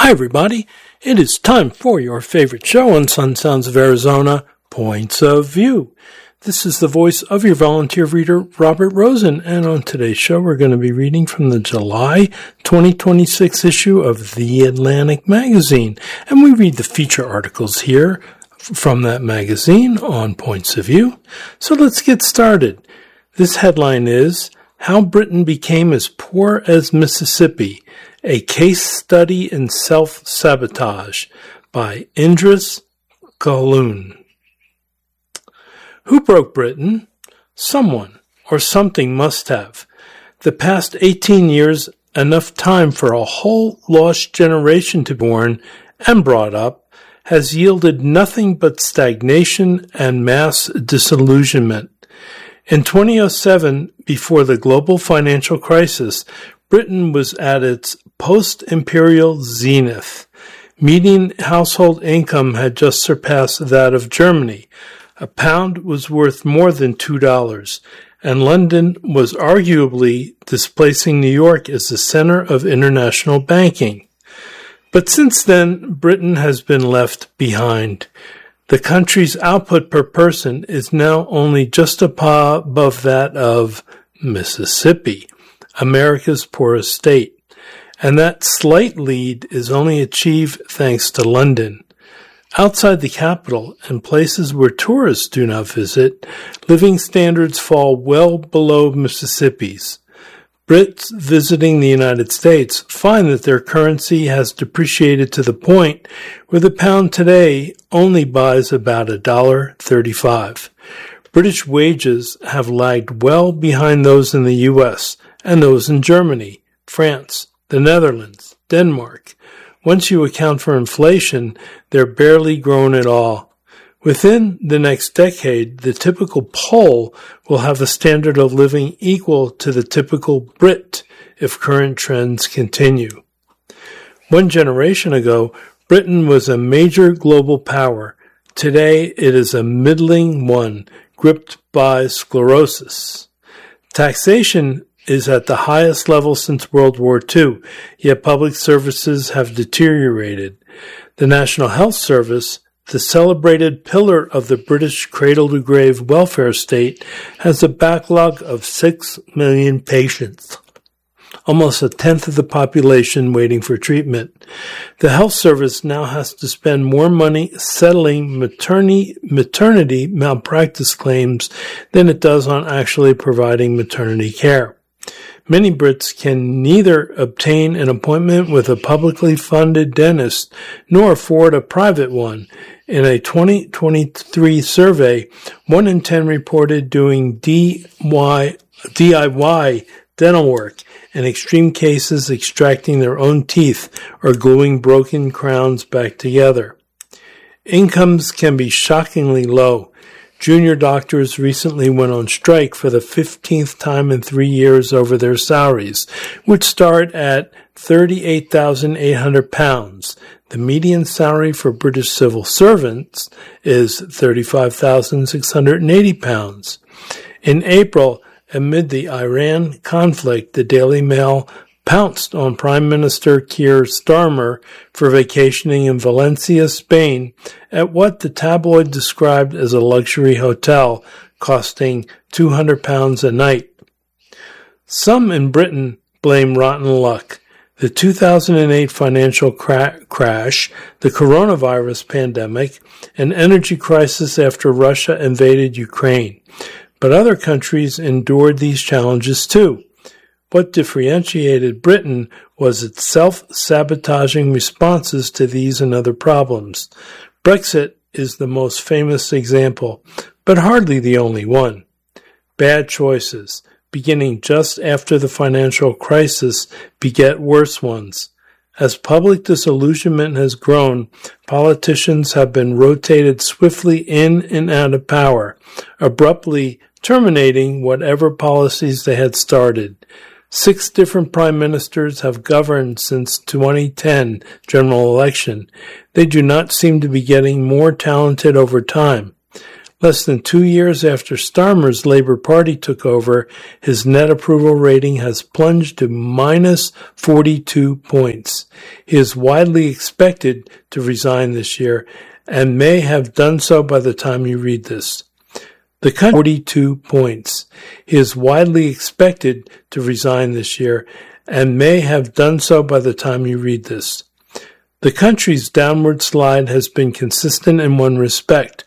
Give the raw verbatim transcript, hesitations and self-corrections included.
Hi everybody, it is time for your favorite show on Sun Sounds of Arizona, Points of View. This is the voice of your volunteer reader, Robert Rosen, and on today's show we're going to be reading from the July twenty twenty-six issue of The Atlantic magazine, and we read the feature articles here from that magazine on Points of View. So let's get started. This headline is, How Britain Became as Poor as Mississippi, a Case Study in Self-Sabotage by Indris Kaloun. Who broke Britain? Someone or something must have. The past eighteen years, enough time for a whole lost generation to be born and brought up, has yielded nothing but stagnation and mass disillusionment. In twenty oh seven, before the global financial crisis, Britain was at its post-imperial zenith. Median household income had just surpassed that of Germany. A pound was worth more than two dollars, and London was arguably displacing New York as the center of international banking. But since then, Britain has been left behind. The country's output per person is now only just above that of Mississippi, America's poorest state, and that slight lead is only achieved thanks to London. Outside the capital and places where tourists do not visit, living standards fall well below Mississippi's. Brits visiting the United States find that their currency has depreciated to the point where the pound today only buys about one dollar and thirty-five cents. British wages have lagged well behind those in the U S and those in Germany, France, the Netherlands, Denmark. Once you account for inflation, they're barely grown at all. Within the next decade, the typical Pole will have a standard of living equal to the typical Brit if current trends continue. One generation ago, Britain was a major global power. Today, it is a middling one, gripped by sclerosis. Taxation is at the highest level since World War Two, yet public services have deteriorated. The National Health Service, the celebrated pillar of the British cradle-to-grave welfare state, has a backlog of six million patients, almost a tenth of the population waiting for treatment. The health service now has to spend more money settling maternity, maternity malpractice claims than it does on actually providing maternity care. Many Brits can neither obtain an appointment with a publicly funded dentist nor afford a private one. In a twenty twenty-three survey, one in ten reported doing D I Y dental work, in extreme cases extracting their own teeth or gluing broken crowns back together. Incomes can be shockingly low. Junior doctors recently went on strike for the fifteenth time in three years over their salaries, which start at thirty-eight thousand eight hundred pounds. The median salary for British civil servants is thirty-five thousand six hundred eighty pounds. In April, amid the Iran conflict, the Daily Mail pounced on Prime Minister Keir Starmer for vacationing in Valencia, Spain, at what the tabloid described as a luxury hotel, costing two hundred pounds a night. Some in Britain blame rotten luck. The two thousand eight financial cra- crash, the coronavirus pandemic, an energy crisis after Russia invaded Ukraine. But other countries endured these challenges too. What differentiated Britain was its self-sabotaging responses to these and other problems. Brexit is the most famous example, but hardly the only one. Bad choices, beginning just after the financial crisis, beget worse ones. As public disillusionment has grown, politicians have been rotated swiftly in and out of power, abruptly terminating whatever policies they had started. Six different prime ministers have governed since twenty ten general election. They do not seem to be getting more talented over time. Less than two years after Starmer's Labour Party took over, his net approval rating has plunged to minus forty-two points. He is widely expected to resign this year and may have done so by the time you read this. The country forty-two points. He is widely expected to resign this year and may have done so by the time you read this. The country's downward slide has been consistent in one respect.